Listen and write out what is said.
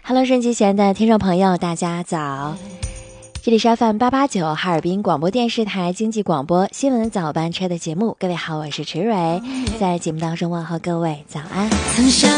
Hello， 收音机前的听众朋友，大家早！这里是 FM889 哈尔滨广播电视台经济广播新闻早班车的节目，各位好，我是池蕊，在节目当中问候各位早安。